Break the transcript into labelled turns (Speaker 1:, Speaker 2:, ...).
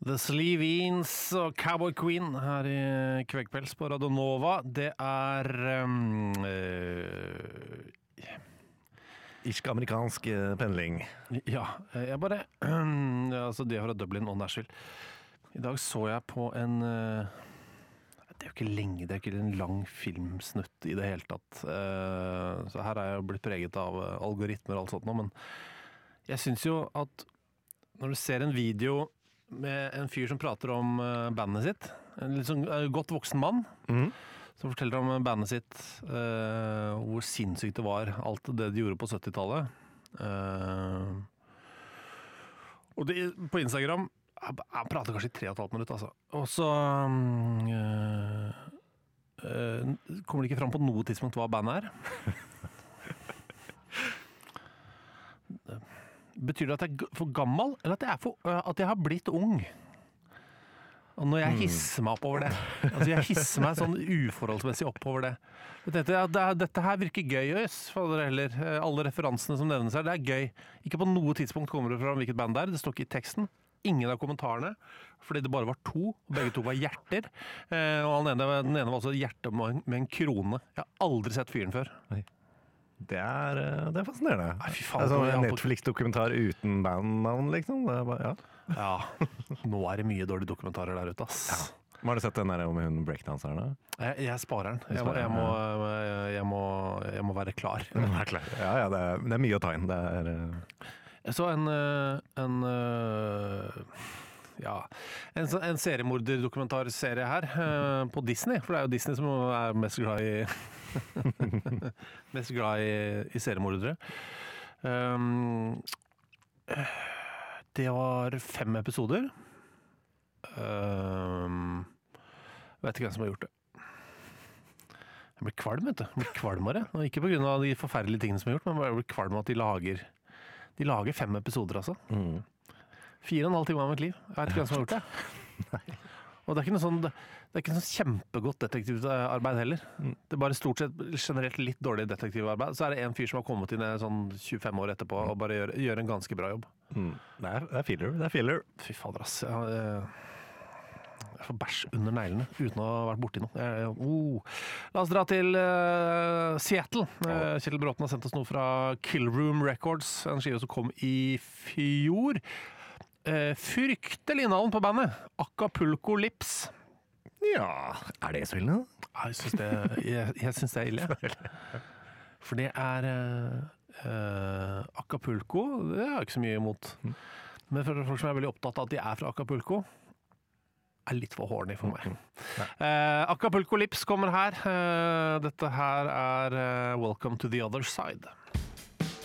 Speaker 1: The Sleeveens og Cowboy Queen her i Kvekkpels på Radio Nova. Det
Speaker 2: Irsk-amerikansk pendling.
Speaker 1: Ja, jeg bare altså de fra Dublin og Nashville. I dag så jeg på en det er jo ikke lenge, det er ikke en lang filmsnutt i det hele tatt. Så her er jeg blitt preget av algoritmer og alt sånt nå, men jeg synes jo at når du ser en video med en fyr som prater om bandet sitt, en litt sånn godt voksen mann, som forteller om bandet sitt, hvor sinnssykt det var, alt det de gjorde på 70-tallet. Og det, på Instagram, han prater kanskje i 3,5 minutter, altså. Og så kommer det ikke fram på noe tidspunkt hva bandet er. Betyr det at jeg er for gammel, eller at jeg har blitt ung? Og når jeg hisser meg opp over det, altså jeg hisser meg sånn uforholdsmessig opp over det. Dette her virker gøy, for dere heller. Alle referansene som nevnes her, det er gøy. Ikke på noe tidspunkt kommer det fram hvilket band det er. Det står ikke i teksten. Ingen av kommentarene, fordi det bare var 2, og begge 2 var hjerter. Og den ene var også hjerte med en krone. Jeg har aldri sett fyren før.
Speaker 2: Det er fascinerende.
Speaker 1: Nei, fy faen,
Speaker 2: det er sånn Netflix-dokumentar uten bandnavn, liksom. Det er bare,
Speaker 1: ja, nå er det mye dårlige dokumentarer der ute, ass.
Speaker 2: Ja. Har du sett den der om hun breakdanseren?
Speaker 1: Jeg sparer den. Jeg må være klar.
Speaker 2: Ja, det er mye å ta inn. Det er...
Speaker 1: Jeg så en seriemorderdokumentarserie her på Disney, for det er jo Disney som er mest glad i i seriemordere. Det var 5 episoder. Vet ikke hvem som har gjort det. Jeg blir kvalm, vet du. Jeg blir kvalmere. Ikke på grunn av de forferdelige tingene som er gjort, men jeg blir kvalm av at de lager 5 episoder, altså. 4,5 timer av mitt liv. Jeg vet ikke hvem som har gjort det. Og det er ikke noe sånn kjempegodt detektivarbeid heller. Det er bare stort sett generelt litt dårlig detektivarbeid. Så er det en fyr som har kommet inn sånn 25 år etterpå og bare gjør en ganske bra jobb.
Speaker 2: Det er filler.
Speaker 1: Fy fader, ass. Jeg får bæsj under neglene uten å ha vært borti noe. La oss dra til Seattle. Kjell Bråten har sendt oss noe fra Kill Room Records, en skive som kom i fjor. Fryktelig navn på bandet. Acapulco Lips.
Speaker 2: Ja, er det så ille?
Speaker 1: Jeg synes det er ille. For det er Acapulco, det har jeg ikke så mye imot. Men for folk som er veldig opptatt av at de er fra Acapulco, er litt for horny for meg. Acapulco Lips kommer her. Dette her er Welcome to the Other Side.